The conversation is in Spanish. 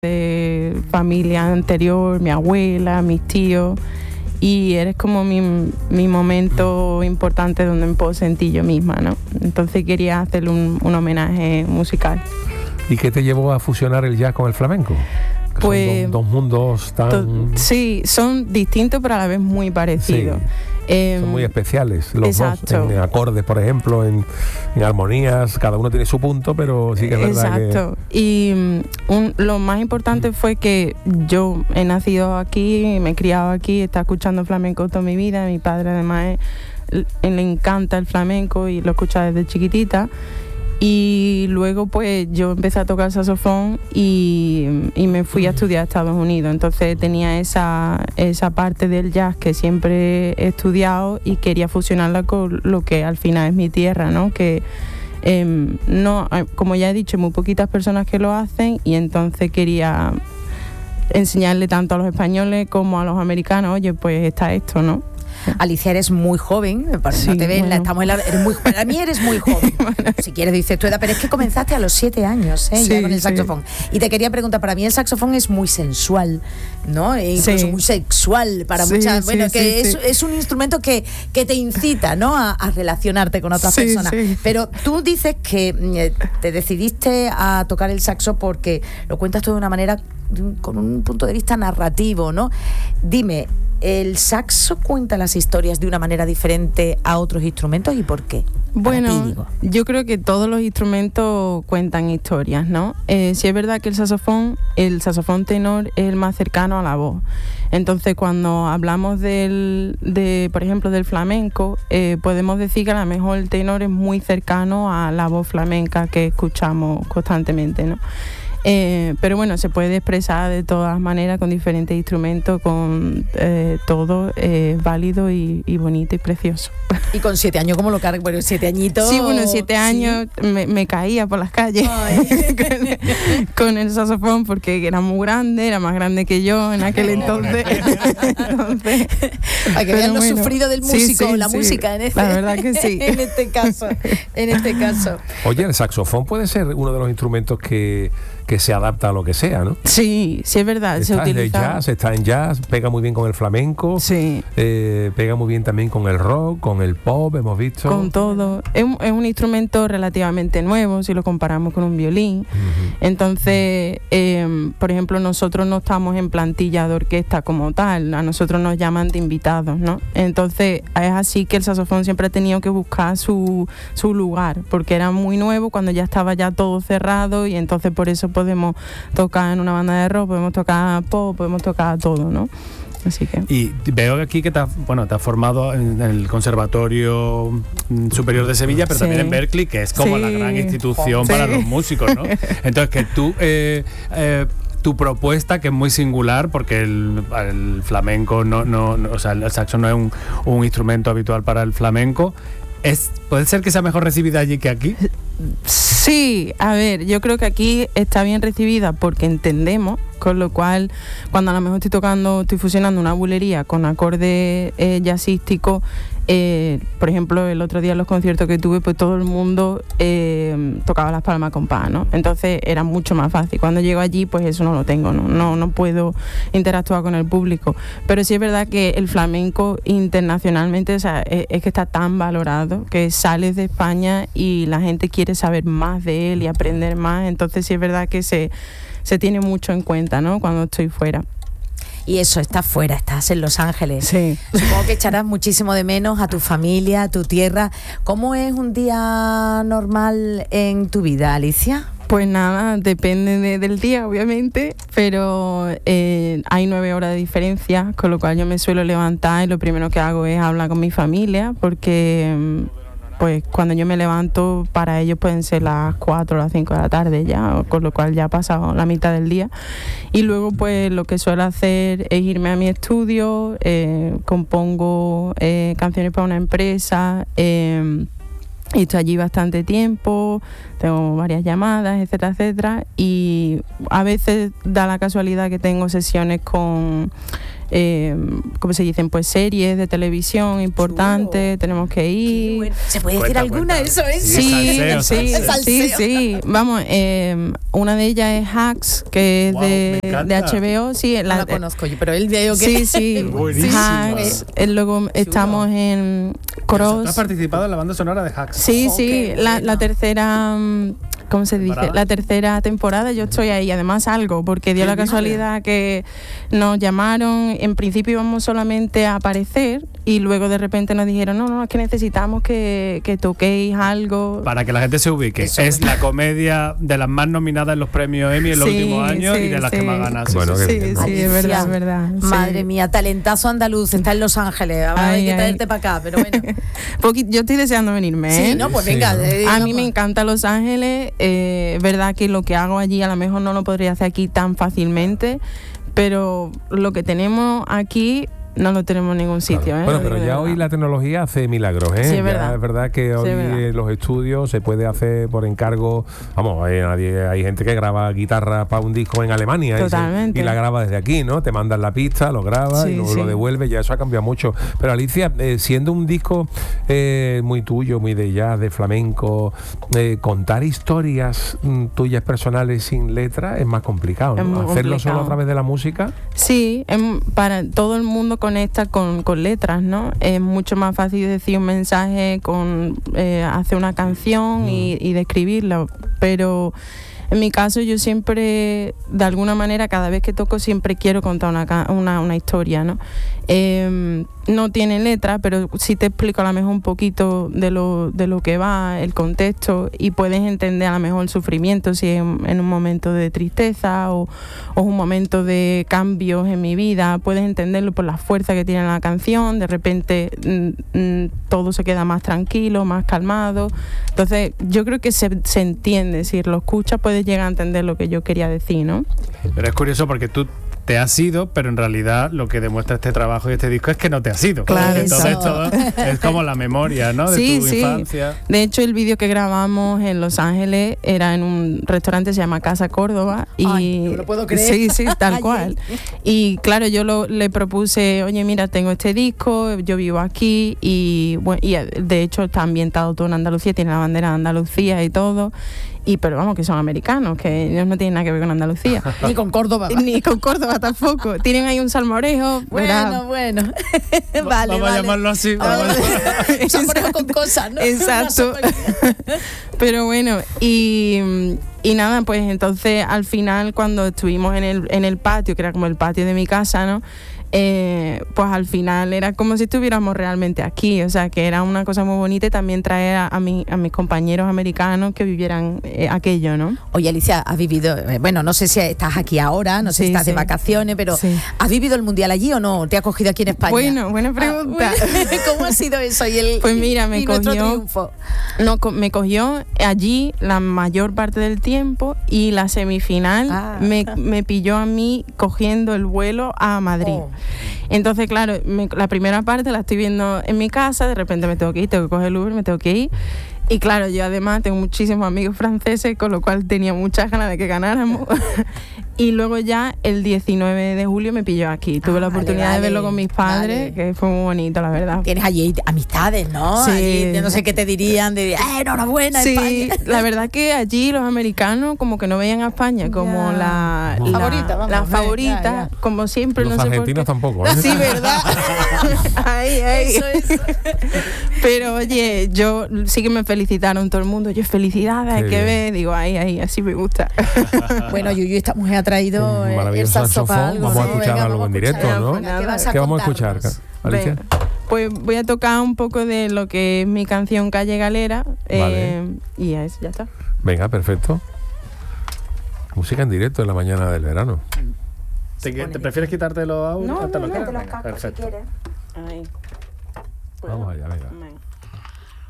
de familia anterior, mi abuela, mis tíos, y eres como mi momento importante donde me puedo sentir yo misma, ¿no? Entonces quería hacerle un homenaje musical. ¿Y qué te llevó a fusionar el jazz con el flamenco? Pues son dos mundos tan... Sí, son distintos pero a la vez muy parecidos. Sí. Son muy especiales los exacto. dos, en acordes, por ejemplo, en armonías, cada uno tiene su punto, pero sí que es verdad exacto. Y lo más importante fue que yo he nacido aquí, me he criado aquí, he estado escuchando flamenco toda mi vida. Mi padre además le encanta el flamenco y lo escucha desde chiquitita. Y luego pues yo empecé a tocar saxofón y me fui a estudiar a Estados Unidos. Entonces tenía esa parte del jazz que siempre he estudiado y quería fusionarla con lo que al final es mi tierra, ¿no? Que no, como ya he dicho, muy poquitas personas que lo hacen, y entonces quería enseñarle tanto a los españoles como a los americanos, oye, pues está esto, ¿no? Alicia, eres muy joven, sí, no te ves, bueno. Para mí eres muy joven. Bueno. Si quieres dices tu edad, pero es que comenzaste a los 7 años, sí, ya con el saxofón. Y te quería preguntar, para mí el saxofón es muy sensual, ¿no? E incluso muy sexual para muchas, bueno, que es un instrumento que te incita, ¿no? A relacionarte con otras personas. Sí. Pero tú dices que te decidiste a tocar el saxo porque lo cuentas tú de una manera, con un punto de vista narrativo, ¿no? Dime, ¿el saxo cuenta las historias de una manera diferente a otros instrumentos y por qué? Bueno, yo creo que todos los instrumentos cuentan historias, ¿no? Sí es verdad que el saxofón tenor es el más cercano a la voz. Entonces, cuando hablamos por ejemplo, del flamenco, podemos decir que a lo mejor el tenor es muy cercano a la voz flamenca que escuchamos constantemente, ¿no? Pero bueno, se puede expresar de todas maneras con diferentes instrumentos, con todo válido y bonito y precioso. Y con 7 años, ¿cómo lo cargas? Bueno, 7 añitos. Sí, bueno, 7 años me caía por las calles con el saxofón porque era muy grande, era más grande que yo en aquel entonces. Para que vean lo sufrido del músico, la música en la verdad que sí. en este caso. Oye, el saxofón puede ser uno de los instrumentos que se adapta a lo que sea, ¿no? Sí, es verdad. Está en jazz, pega muy bien con el flamenco, pega muy bien también con el rock, con el pop, hemos visto. Con todo. Es un instrumento relativamente nuevo si lo comparamos con un violín. Uh-huh. Entonces, por ejemplo, nosotros no estamos en plantilla de orquesta como tal, a nosotros nos llaman de invitados, ¿no? Entonces, es así que el saxofón siempre ha tenido que buscar su lugar, porque era muy nuevo cuando ya estaba ya todo cerrado, y entonces por eso podemos tocar en una banda de rock, podemos tocar pop, podemos tocar todo, ¿no? Así que... Y veo aquí que te has formado en el Conservatorio Superior de Sevilla, pero también en Berklee, que es como la gran institución para los músicos, ¿no? Entonces, que tú... tu propuesta, que es muy singular, porque el flamenco o sea, el saxo no es un instrumento habitual para el flamenco, ¿puede ser que sea mejor recibida allí que aquí? Sí, a ver, yo creo que aquí está bien recibida porque entendemos, con lo cual cuando a lo mejor estoy fusionando una bulería con acordes jazzísticos, por ejemplo, el otro día en los conciertos que tuve, pues todo el mundo tocaba las palmas con pa, ¿no? Entonces era mucho más fácil. Cuando llego allí, pues eso no lo tengo, no puedo interactuar con el público. Pero sí es verdad que el flamenco internacionalmente, o sea, es que está tan valorado que sales de España y la gente quiere saber más de él y aprender más. Entonces sí es verdad que se tiene mucho en cuenta, ¿no? Cuando estoy fuera. Y eso, estás fuera, estás en Los Ángeles. Sí. Supongo que echarás muchísimo de menos a tu familia, a tu tierra. ¿Cómo es un día normal en tu vida, Alicia? Pues nada, depende del día, obviamente, pero hay 9 horas de diferencia, con lo cual yo me suelo levantar y lo primero que hago es hablar con mi familia, porque... pues cuando yo me levanto, para ellos pueden ser las 4 o las 5 de la tarde ya, con lo cual ya ha pasado la mitad del día. Y luego pues lo que suelo hacer es irme a mi estudio, compongo canciones para una empresa, y estoy allí bastante tiempo, tengo varias llamadas, etcétera, etcétera, y a veces da la casualidad que tengo sesiones con ¿cómo se dicen? Pues series de televisión importantes, tenemos que ir. Bueno. ¿Se puede decir alguna? Eso es. Sí. Vamos, una de ellas es Hacks, que es de HBO. Sí, no la conozco yo, pero él veo que... Sí. Hacks. Luego estamos en Cross. ¿Tú has participado en la banda sonora de Hacks? Sí, la tercera... ¿Cómo se dice? La tercera temporada yo estoy ahí, además algo, porque dio la casualidad que nos llamaron, en principio íbamos solamente a aparecer y luego de repente nos dijeron, no, es que necesitamos que toquéis algo. Para que la gente se ubique, es la comedia de las más nominadas en los premios Emmy en los últimos años y de las que más ganan. Es verdad. Madre mía, talentazo andaluz, está en Los Ángeles, hay que traerte para acá, pero bueno. Yo estoy deseando venirme, Sí, no, pues venga. A mí me encanta Los Ángeles. Verdad que lo que hago allí a lo mejor no lo podría hacer aquí tan fácilmente, pero lo que tenemos aquí no lo tenemos en ningún sitio. Claro. Bueno, pero ya hoy la tecnología hace milagros, ¿eh? Sí, es verdad. Es verdad que hoy en los estudios se puede hacer por encargo. Vamos, hay gente que graba guitarra para un disco en Alemania y la graba desde aquí, ¿no? Te mandan la pista, lo grabas y luego lo devuelves. Ya eso ha cambiado mucho. Pero Alicia, siendo un disco muy tuyo, muy de jazz, de flamenco, contar historias tuyas personales sin letra es más complicado, ¿no? Hacerlo solo a través de la música. Sí, para todo el mundo conecta con letras, ¿no? Es mucho más fácil decir un mensaje hacer una canción y describirla, pero en mi caso yo siempre, de alguna manera, cada vez que toco siempre quiero contar una historia, ¿no? No tiene letra, pero sí te explico a lo mejor un poquito de lo que va, el contexto, y puedes entender a lo mejor el sufrimiento, si es en un momento de tristeza o un momento de cambios en mi vida, puedes entenderlo por la fuerza que tiene la canción, de repente todo se queda más tranquilo, más calmado. Entonces yo creo que se entiende, si lo escuchas puedes llegar a entender lo que yo quería decir, ¿no? Pero es curioso porque tú te has ido, pero en realidad lo que demuestra este trabajo y este disco es que no te has ido. Claro, entonces todo es como la memoria, ¿no? De tu infancia. De hecho, el vídeo que grabamos en Los Ángeles era en un restaurante que se llama Casa Córdoba y no me lo puedo creer. Sí, tal cual. Y claro, yo le propuse, oye, mira, tengo este disco, yo vivo aquí y de hecho está ambientado todo en Andalucía, tiene la bandera de Andalucía y todo. Pero vamos, que son americanos, que ellos no tienen nada que ver con Andalucía. Ni con Córdoba. Ni con Córdoba tampoco. Tienen ahí un salmorejo. Bueno. Vamos a llamarlo así. Salmorejo con cosas, ¿no? Exacto. Pero bueno, y nada, pues entonces al final cuando estuvimos en el patio, que era como el patio de mi casa, ¿no? Pues al final era como si estuviéramos realmente aquí, o sea que era una cosa muy bonita y también traer a mis compañeros americanos que vivieran aquello, ¿no? Oye, Alicia, has vivido, bueno, no sé si estás aquí ahora, no sé si estás de vacaciones, pero ¿has vivido el Mundial allí o no? ¿Te has cogido aquí en España? Bueno, buena pregunta. ¿Cómo ha sido eso? Pues mira, me cogió allí la mayor parte del tiempo y la semifinal me pilló a mí cogiendo el vuelo a Madrid. Entonces, claro, la primera parte la estoy viendo en mi casa, de repente me tengo que ir, tengo que coger el Uber, me tengo que ir. Y claro, yo además tengo muchísimos amigos franceses, con lo cual tenía muchas ganas de que ganáramos. Y luego ya el 19 de julio me pilló aquí. Tuve la oportunidad de verlo con mis padres, que fue muy bonito, la verdad. Tienes allí amistades, ¿no? Sí. Allí, no sé qué te dirían, enhorabuena, sí, España. La verdad que allí los americanos como que no veían a España como la favorita, ya. Como siempre. Los argentinos tampoco, ¿eh? Sí, ¿verdad? Eso. Pero oye, yo sí que me felicitaron todo el mundo. Yo, felicidades, hay que ver. Digo, así me gusta. Bueno, Yuyu, esta mujer ha traído el saxofón. Vamos a escuchar algo en directo, ¿no? ¿Qué vamos a escuchar, Alicia? Pues voy a tocar un poco de lo que es mi canción Calle Galera. Y ya está. Venga, perfecto. Música en directo en la mañana del verano. ¿Te prefieres quitarte los audios? No, te los cascos si quieres. Vamos allá, venga.